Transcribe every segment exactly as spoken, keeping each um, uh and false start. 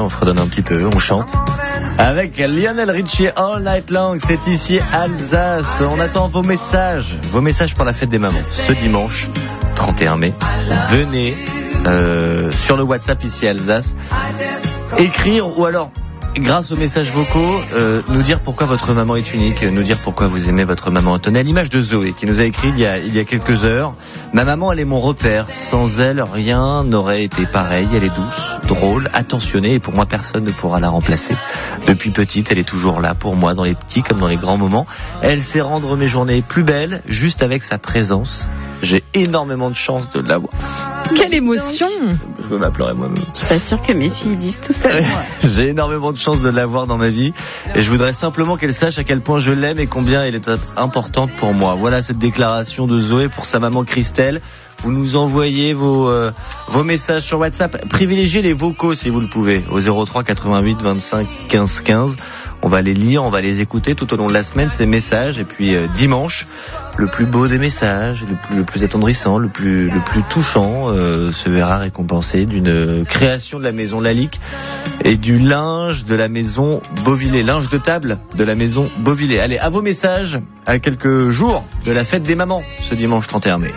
on fredonne un petit peu, on chante. Avec Lionel Richie All Night Long, c'est ici Alsace. On attend vos messages, vos messages pour la fête des mamans. Ce dimanche trente et un mai, venez euh, sur le WhatsApp ici Alsace, écrire ou alors grâce aux messages vocaux, euh, nous dire pourquoi votre maman est unique, nous dire pourquoi vous aimez votre maman. Tenez, à l'image de Zoé qui nous a écrit il y a, il y a quelques heures. Ma maman, elle est mon repère. Sans elle, rien n'aurait été pareil. Elle est douce, drôle, attentionnée et pour moi, personne ne pourra la remplacer. Depuis petite, elle est toujours là pour moi dans les petits comme dans les grands moments. Elle sait rendre mes journées plus belles juste avec sa présence. J'ai énormément de chance de l'avoir. Quelle émotion! Je peux m'appleurer moi-même. Je suis pas sûre que mes filles disent tout ça. J'ai énormément de chance de l'avoir dans ma vie et je voudrais simplement qu'elle sache à quel point je l'aime et combien elle est importante pour moi. Voilà cette déclaration de Zoé pour sa maman Christelle. Vous nous envoyez vos, euh, vos messages sur WhatsApp. Privilégiez les vocaux si vous le pouvez au zéro trois quatre-vingt-huit vingt-cinq quinze quinze. On va les lire, on va les écouter tout au long de la semaine, ces messages. Et puis euh, dimanche, le plus beau des messages, le plus, le plus attendrissant, le plus, le plus touchant, euh, se verra récompensé d'une création de la maison Lalique et du linge de la maison Beauvillé. Linge de table de la maison Beauvillé. Allez, à vos messages, à quelques jours de la fête des mamans, ce dimanche trente et un mai.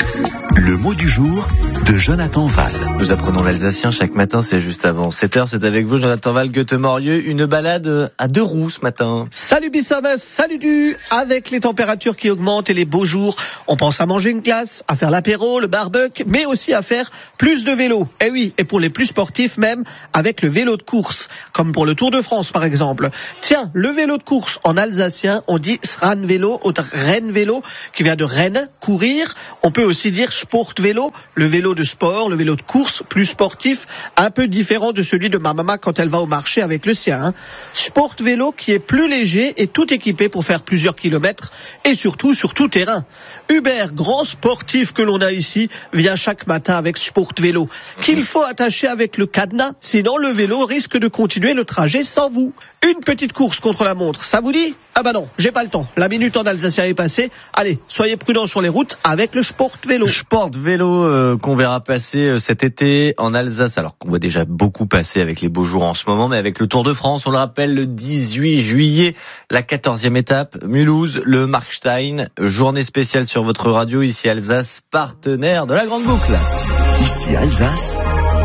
Le mot du jour de Jonathan Val. Nous apprenons l'alsacien chaque matin, c'est juste avant sept heures. C'est avec vous, Jonathan Val, Goethe-Morieux. Une balade à deux roues ce matin. Salut Bissam, salut du. Avec les températures qui augmentent et les beaux jours, on pense à manger une glace, à faire l'apéro, le barbecue, mais aussi à faire plus de vélo. Et oui, et pour les plus sportifs même, avec le vélo de course, comme pour le Tour de France par exemple. Tiens, le vélo de course en alsacien, on dit Sran vélo ou Rennes vélo, qui vient de Rennes, courir. On peut aussi dire Sport vélo, le vélo de sport, le vélo de course, plus sportif, un peu différent de celui de ma maman quand elle va au marché avec le sien. Hein. Sport vélo qui est plus léger et tout équipé pour faire plusieurs kilomètres et surtout sur tout terrain. Hubert, grand sportif que l'on a ici, vient chaque matin avec Sport vélo, qu'il faut attacher avec le cadenas, sinon le vélo risque de continuer le trajet sans vous. Une petite course contre la montre, ça vous dit? Ah bah non, j'ai pas le temps. La minute en alsacien est passée. Allez, soyez prudents sur les routes avec le Sport vélo. Sport vélo euh, qu'on verra passer euh, cet été en Alsace, alors qu'on voit déjà beaucoup passer avec les beaux jours en ce moment, mais avec le Tour de France, on le rappelle, le dix-huit juillet, la quatorzième étape, Mulhouse, le Markstein, journée spéciale sur votre radio, ici Alsace, partenaire de la Grande Boucle. Ici Alsace,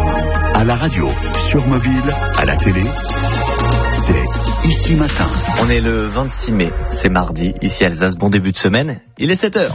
à la radio, sur mobile, à la télé, c'est Ici Matin. On est le vingt-six mai, c'est mardi, ici Alsace, bon début de semaine, il est sept heures.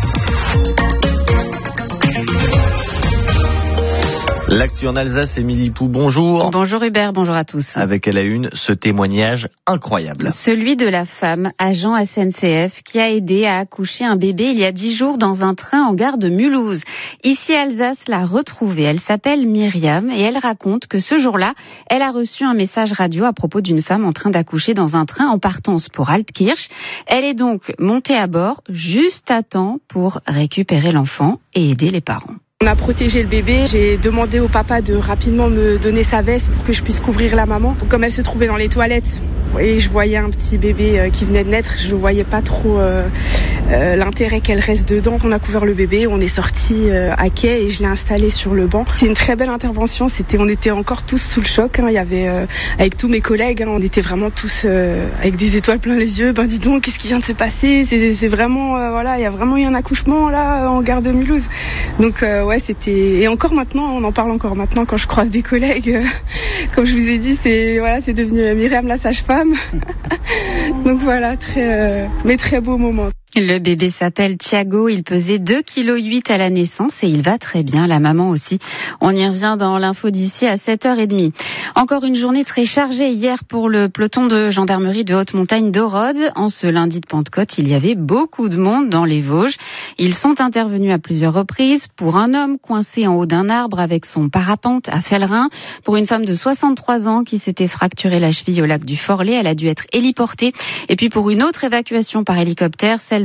L'actu en Alsace, Émilie Pou, bonjour. Bonjour Hubert, bonjour à tous. Avec à la une, ce témoignage incroyable. Celui de la femme, agent S N C F, qui a aidé à accoucher un bébé il y a dix jours dans un train en gare de Mulhouse. Ici, Alsace l'a retrouvée. Elle s'appelle Myriam et elle raconte que ce jour-là, elle a reçu un message radio à propos d'une femme en train d'accoucher dans un train en partance pour Altkirch. Elle est donc montée à bord juste à temps pour récupérer l'enfant et aider les parents. On a protégé le bébé, j'ai demandé au papa de rapidement me donner sa veste pour que je puisse couvrir la maman. Comme elle se trouvait dans les toilettes et je voyais un petit bébé qui venait de naître, je ne voyais pas trop euh, euh, l'intérêt qu'elle reste dedans. On a couvert le bébé, on est sorti euh, à quai et je l'ai installé sur le banc. C'est une très belle intervention, c'était, on était encore tous sous le choc. Hein. Il y avait, euh, avec tous mes collègues, hein, on était vraiment tous euh, avec des étoiles plein les yeux. Ben dis donc, qu'est-ce qui vient de se passer? C'est, c'est vraiment, euh, voilà, il y a vraiment eu un accouchement là en gare de Mulhouse. Donc euh, ouais, c'était, et encore maintenant, on en parle encore maintenant quand je croise des collègues. Comme je vous ai dit, c'est voilà, c'est devenu Myriam la sage-femme. Donc voilà, très, euh, mais très beau moment. Le bébé s'appelle Thiago, il pesait deux virgule huit kilos à la naissance et il va très bien, la maman aussi. On y revient dans l'info d'ici à sept heures trente. Encore une journée très chargée hier pour le peloton de gendarmerie de haute montagne d'Orode. En ce lundi de Pentecôte, il y avait beaucoup de monde dans les Vosges. Ils sont intervenus à plusieurs reprises pour un homme coincé en haut d'un arbre avec son parapente à Fellerin, pour une femme de soixante-trois ans qui s'était fracturé la cheville au lac du Forlé, elle a dû être héliportée, et puis pour une autre évacuation par hélicoptère, celle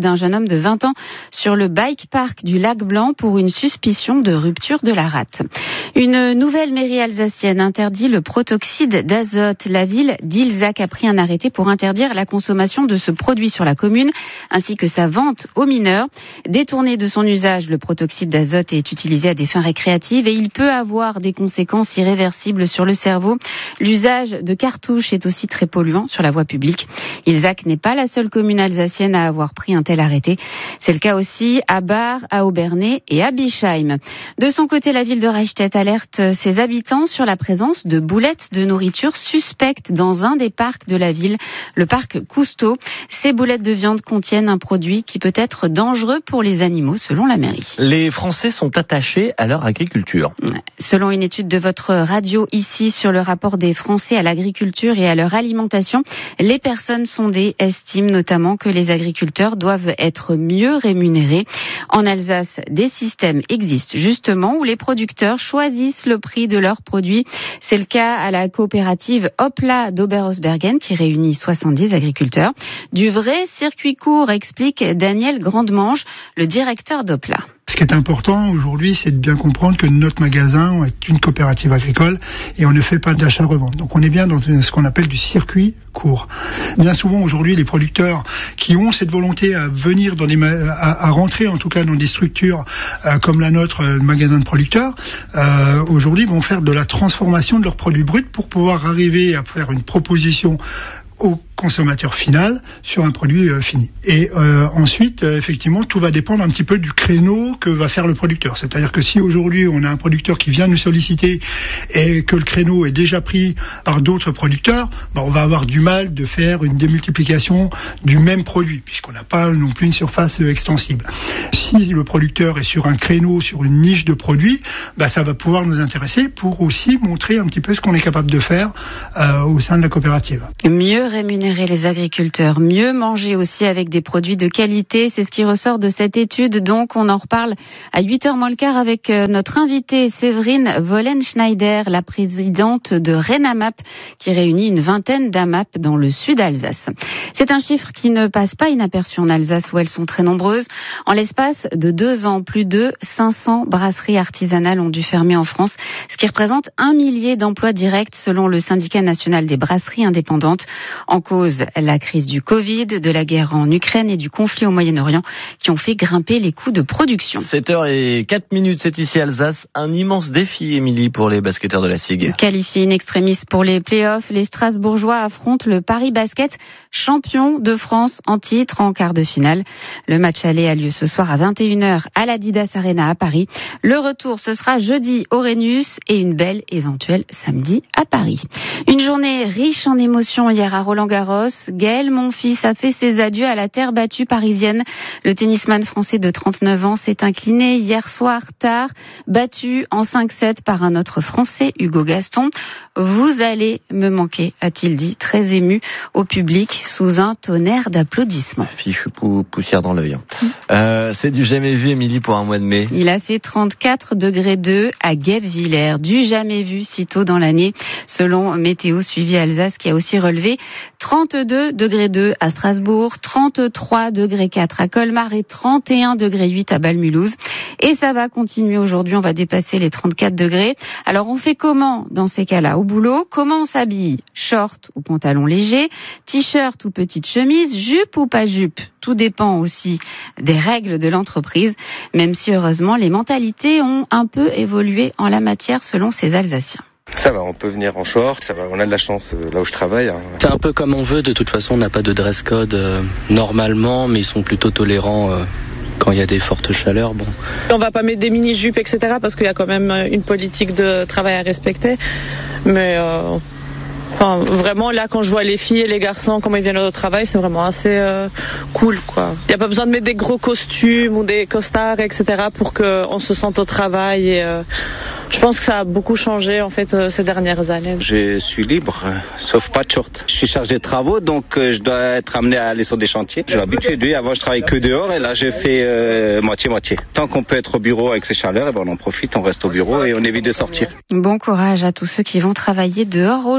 d'un jeune homme de vingt ans sur le bike park du Lac Blanc pour une suspicion de rupture de la rate. Une nouvelle mairie alsacienne interdit le protoxyde d'azote. La ville d'Ilzac a pris un arrêté pour interdire la consommation de ce produit sur la commune ainsi que sa vente aux mineurs. Détourné de son usage, le protoxyde d'azote est utilisé à des fins récréatives et il peut avoir des conséquences irréversibles sur le cerveau. L'usage de cartouches est aussi très polluant sur la voie publique. Ilzac n'est pas la seule commune alsacienne à avoir pris un tel arrêté. C'est le cas aussi à Bar, à Obernai et à Bischheim. De son côté, la ville de Reichstätt alerte ses habitants sur la présence de boulettes de nourriture suspectes dans un des parcs de la ville, le parc Cousteau. Ces boulettes de viande contiennent un produit qui peut être dangereux pour les animaux, selon la mairie. Les Français sont attachés à leur agriculture. Selon une étude de votre radio ici sur le rapport des Français à l'agriculture et à leur alimentation, les personnes sondées estiment notamment que les agriculteurs doivent être mieux rémunérés. En Alsace, des systèmes existent justement où les producteurs choisissent le prix de leurs produits. C'est le cas à la coopérative Hopla d'Oberhausbergen qui réunit soixante-dix agriculteurs. Du vrai circuit court, explique Daniel Grandemange, le directeur d'Hopla. Ce qui est important aujourd'hui, c'est de bien comprendre que notre magasin est une coopérative agricole et on ne fait pas d'achat-revente. Donc on est bien dans ce qu'on appelle du circuit court. Bien souvent aujourd'hui, les producteurs qui ont cette volonté à venir dans des à, à rentrer en tout cas dans des structures euh, comme la nôtre, euh, magasin de producteurs, euh, aujourd'hui vont faire de la transformation de leurs produits bruts pour pouvoir arriver à faire une proposition au consommateur final sur un produit euh, fini. Et euh, ensuite, euh, effectivement, tout va dépendre un petit peu du créneau que va faire le producteur. C'est-à-dire que si aujourd'hui on a un producteur qui vient nous solliciter et que le créneau est déjà pris par d'autres producteurs, ben, on va avoir du mal de faire une démultiplication du même produit, puisqu'on n'a pas non plus une surface extensible. Si le producteur est sur un créneau, sur une niche de produits, ben, ça va pouvoir nous intéresser pour aussi montrer un petit peu ce qu'on est capable de faire euh, au sein de la coopérative. Mieux rémunérer les agriculteurs, mieux manger aussi avec des produits de qualité, c'est ce qui ressort de cette étude. Donc on en reparle à huit heures moins le quart avec notre invitée Séverine Wollenschneider, la présidente de Renamap, qui réunit une vingtaine d'AMAP dans le sud Alsace. C'est un chiffre qui ne passe pas inaperçu en Alsace où elles sont très nombreuses. En l'espace de deux ans, plus de cinq cents brasseries artisanales ont dû fermer en France, ce qui représente un millier d'emplois directs selon le syndicat national des brasseries indépendantes. En cause, la crise du Covid, de la guerre en Ukraine et du conflit au Moyen-Orient qui ont fait grimper les coûts de production. sept heures zéro quatre minutes, c'est ici Alsace. Un immense défi, Émilie, pour les basketteurs de la S I G. Qualifiés in extremis pour les playoffs, les Strasbourgeois affrontent le Paris Basket, champion de France en titre en quart de finale. Le match aller a lieu ce soir à vingt et une heures à l'Adidas Arena à Paris. Le retour, ce sera jeudi au Rhenus et une belle éventuelle samedi à Paris. Une journée riche en émotions hier à Roland-Garros. Gaël Monfils a fait ses adieux à la terre battue parisienne. Le tennisman français de trente-neuf ans s'est incliné hier soir tard, battu en cinq sept par un autre français, Hugo Gaston. Vous allez me manquer, a-t-il dit, très ému au public sous un tonnerre d'applaudissements. Fichu pou- poussière dans l'œil. Mmh. Euh, c'est du jamais vu, Émilie, pour un mois de mai. Il a fait trente-quatre degrés deux à Guebwiller, du jamais vu si tôt dans l'année, selon Météo suivi Alsace qui a aussi relevé trente-deux degrés deux à Strasbourg, trente-trois degrés quatre à Colmar et trente et un degrés huit à Bâle-Mulhouse. Et ça va continuer aujourd'hui, on va dépasser les trente-quatre degrés. Alors on fait comment dans ces cas-là au boulot? Comment on s'habille? Short ou pantalon léger, t-shirt ou petite chemise, jupe ou pas jupe? Tout dépend aussi des règles de l'entreprise, même si heureusement les mentalités ont un peu évolué en la matière selon ces Alsaciens. Ça va, on peut venir en short, ça va, on a de la chance euh, là où je travaille. Hein. C'est un peu comme on veut, de toute façon on n'a pas de dress code euh, normalement, mais ils sont plutôt tolérants euh, quand il y a des fortes chaleurs. Bon. On va pas mettre des mini-jupes, et cetera parce qu'il y a quand même une politique de travail à respecter. Mais euh, enfin, vraiment là quand je vois les filles et les garçons comment ils viennent au travail, c'est vraiment assez euh, cool quoi. Il n'y a pas besoin de mettre des gros costumes ou des costards, et cetera pour qu'on se sente au travail et euh, je pense que ça a beaucoup changé en fait euh, ces dernières années. Je suis libre, euh, sauf pas de short. Je suis chargé de travaux, donc euh, je dois être amené à aller sur des chantiers. Je suis habitué, lui, avant je travaillais que dehors et là j'ai fait euh, moitié-moitié. Tant qu'on peut être au bureau avec ces chaleurs, eh ben, on en profite, on reste au bureau et on évite de sortir. Bon courage à tous ceux qui vont travailler dehors aujourd'hui.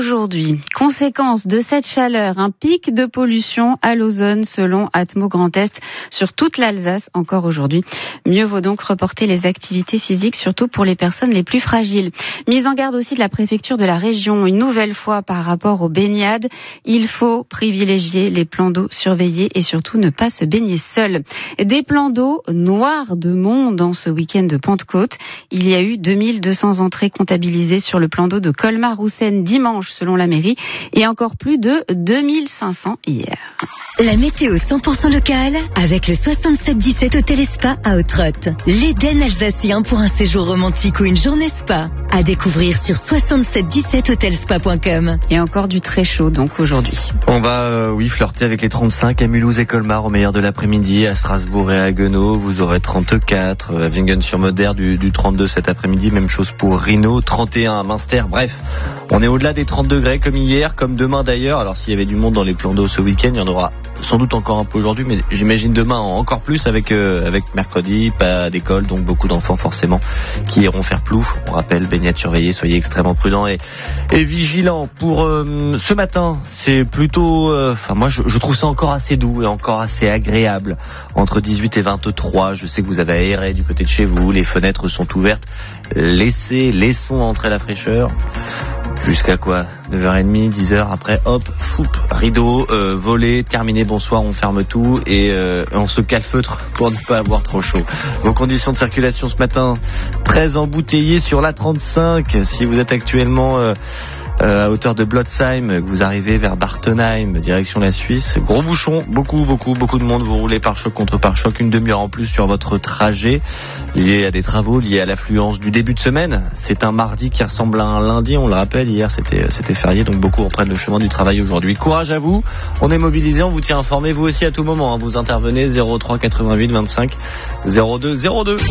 aujourd'hui. Conséquence de cette chaleur, un pic de pollution à l'ozone selon Atmo Grand Est sur toute l'Alsace encore aujourd'hui. Mieux vaut donc reporter les activités physiques, surtout pour les personnes les plus fragiles. Mise en garde aussi de la préfecture de la région, une nouvelle fois par rapport aux baignades. Il faut privilégier les plans d'eau surveillés et surtout ne pas se baigner seul. Des plans d'eau noirs de monde en ce week-end de Pentecôte. Il y a eu deux mille deux cents entrées comptabilisées sur le plan d'eau de Colmar-Roussen dimanche selon la mairie et encore plus de deux mille cinq cents hier. La météo cent pour cent locale avec le soixante-sept dix-sept Hôtel et Spa à Autrotte. L'Éden alsacien pour un séjour romantique ou une journée spa. À découvrir sur soixante-sept dix-sept hôtelspa point com. Et encore du très chaud donc aujourd'hui. On va euh, oui flirter avec les trente-cinq à Mulhouse et Colmar au meilleur de l'après-midi. À Strasbourg et à Haguenau, vous aurez trente-quatre. À Wingen-sur-Moder du, du trente-deux cet après-midi. Même chose pour Rhino, trente et un à Münster. Bref, on est au-delà des trente degrés comme hier, comme demain d'ailleurs. Alors s'il y avait du monde dans les plans d'eau ce week-end, il y en aura sans doute encore un peu aujourd'hui, mais j'imagine demain encore plus avec euh, avec mercredi, pas d'école, donc beaucoup d'enfants forcément qui iront faire plouf. On rappelle, baignade surveillée, soyez extrêmement prudents et, et vigilants. Pour euh, ce matin, c'est plutôt, enfin euh, moi je, je trouve ça encore assez doux et encore assez agréable, entre dix-huit et vingt-trois. Je sais que vous avez aéré du côté de chez vous, les fenêtres sont ouvertes. Laissez, laissons entrer la fraîcheur. Jusqu'à quoi, neuf heures trente, dix heures, après hop, foup, rideau, euh, volet, terminé, bonsoir, on ferme tout et euh, on se calfeutre pour ne pas avoir trop chaud. Vos conditions de circulation ce matin, très embouteillées sur la trente-cinq, si vous êtes actuellement euh, euh, à hauteur de Blotzheim, que vous arrivez vers Bartenheim, direction la Suisse, gros bouchon, beaucoup, beaucoup, beaucoup de monde, vous roulez par choc contre par choc, une demi-heure en plus sur votre trajet, lié à des travaux, liés à l'affluence du début de semaine. C'est un mardi qui ressemble à un lundi, on le rappelle, hier c'était, c'était férié, donc beaucoup reprennent le chemin du travail aujourd'hui. Courage à vous, on est mobilisés, on vous tient informé, vous aussi à tout moment, hein. Vous intervenez zéro trois quatre-vingt-huit vingt-cinq zéro deux zéro deux.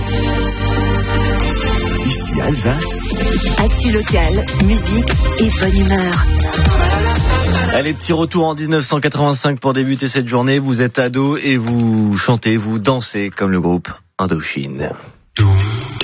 Ici Alsace. Actu locale, musique et bonne humeur. Allez, petit retour en dix-neuf cent quatre-vingt-cinq pour débuter cette journée. Vous êtes ado et vous chantez, vous dansez comme le groupe Indochine.